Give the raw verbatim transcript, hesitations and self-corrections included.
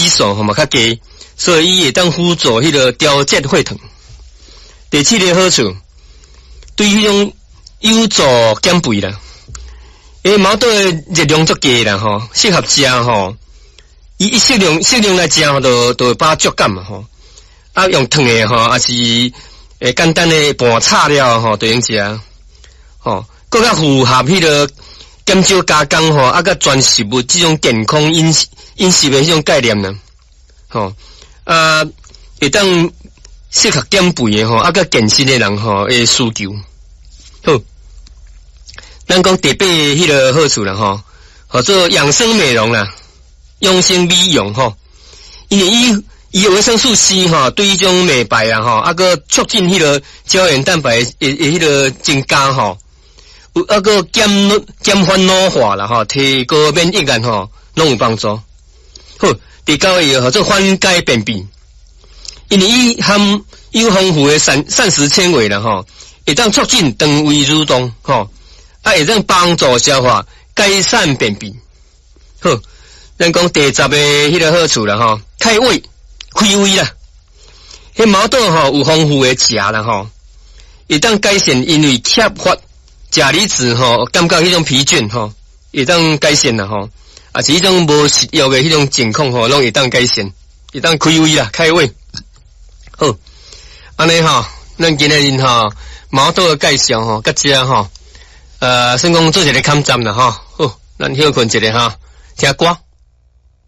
指数吼嘛较低，所以伊会当辅助迄个调节血糖。第七个好处，对迄种有助减肥啦。因为毛豆的热量足低啦吼，适合食吼。伊一适量适量来食吼，就就会饱足感嘛吼。啊，用烫的吼，也是诶简单的拌炒料吼，就用食吼。更较符合迄个减少加工吼，啊，甲全食物这种健康饮食饮食的迄种概念啦。吼啊，会当适合减肥的吼，啊，甲健身的人吼的需求。好。咱讲第八迄个好处啦吼，叫做养生美容啦，养生美容吼，因为伊伊有维生素 C 吼，对迄种美白啦吼，啊个促进迄个胶原蛋白诶诶迄个增加吼，有啊个减减缓老化啦吼，提高免疫力吼，拢有帮助。好，第九个叫做缓解便秘，因为伊含有丰富的膳膳食纤维啦吼，会当促进肠胃蠕动吼。啊，会当帮助消化，改善便秘。好，咱讲第十个迄个好处啦吼，开胃、开胃啦。迄毛豆吼有丰富的钾啦吼，会当改善因为缺乏钾离子吼，感觉迄种疲倦吼，会当改善啦吼。啊，是迄种无食药的迄种情况吼，拢会当改善，会当开胃啦，开胃。好，安尼吼，咱今日吼毛豆的介绍吼，甲遮吼。呃，算讲做一个抗战啦吼，好，咱休困一下哈，听歌。